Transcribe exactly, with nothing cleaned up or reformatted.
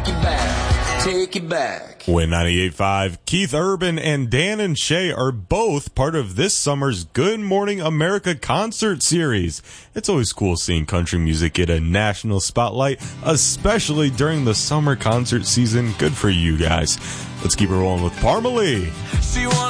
it back, take it back. Win ninety-eight point five, Keith Urban and Dan and Shay are both part of this summer's Good Morning America concert series. It's always cool seeing country music get a national spotlight, especially during the summer concert season. Good for you guys. Let's keep it rolling with Parmalee. She